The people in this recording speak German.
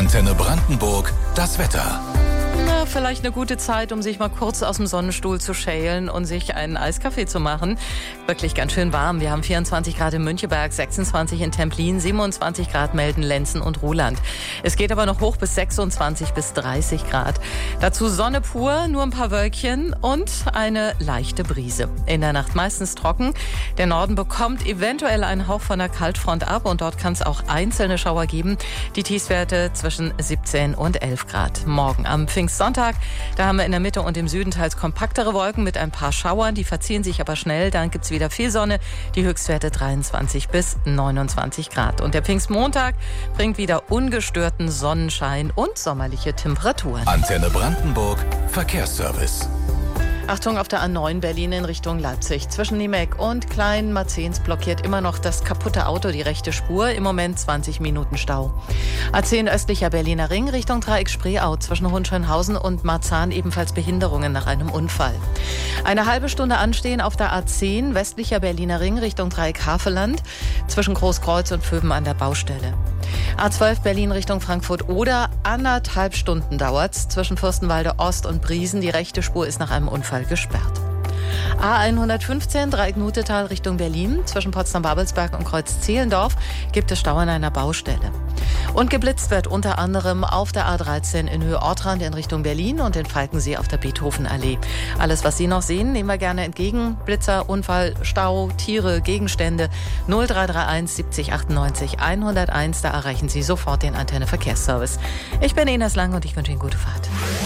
Antenne Brandenburg, das Wetter. Na, vielleicht eine gute Zeit, um sich mal kurz aus dem Sonnenstuhl zu schälen und sich einen Eiskaffee zu machen. Wirklich ganz schön warm. Wir haben 24 Grad in Müncheberg, 26 in Templin, 27 Grad melden Lenzen und Ruhland. Es geht aber noch hoch bis 26 bis 30 Grad. Dazu Sonne pur, nur ein paar Wölkchen und eine leichte Brise. In der Nacht meistens trocken. Der Norden bekommt eventuell einen Hauch von der Kaltfront ab und dort kann es auch einzelne Schauer geben. Die Tiefstwerte zwischen 17 und 11 Grad. Morgen am Pfingstsonntag, da haben wir in der Mitte und im Süden teils kompaktere Wolken mit ein paar Schauern. Die verziehen sich aber schnell. Dann gibt's wieder viel Sonne. Die Höchstwerte 23 bis 29 Grad. Und der Pfingstmontag bringt wieder ungestörten Sonnenschein und sommerliche Temperaturen. Antenne Brandenburg, Verkehrsservice. Achtung, auf der A9 Berlin in Richtung Leipzig. Zwischen Niemeck und Klein-Marzahns blockiert immer noch das kaputte Auto die rechte Spur. Im Moment 20 Minuten Stau. A10 östlicher Berliner Ring Richtung Dreieck Spreeau. Zwischen Hohenschönhausen und Marzahn ebenfalls Behinderungen nach einem Unfall. Eine halbe Stunde anstehen auf der A10 westlicher Berliner Ring Richtung Dreieck Havelland. Zwischen Großkreuz und Vöben an der Baustelle. A12 Berlin Richtung Frankfurt oder 1,5 Stunden dauert's. Zwischen Fürstenwalde Ost und Briesen. Die rechte Spur ist nach einem Unfall gesperrt. A115 Dreieck Nutetal Richtung Berlin. Zwischen Potsdam-Babelsberg und Kreuz-Zehlendorf gibt es Stau an einer Baustelle. Und geblitzt wird unter anderem auf der A13 in Höhe Ortrand in Richtung Berlin und in Falkensee auf der Beethovenallee. Alles, was Sie noch sehen, nehmen wir gerne entgegen. Blitzer, Unfall, Stau, Tiere, Gegenstände 0331 70 98 101. Da erreichen Sie sofort den Antenne Verkehrsservice. Ich bin Ines Lang und ich wünsche Ihnen gute Fahrt.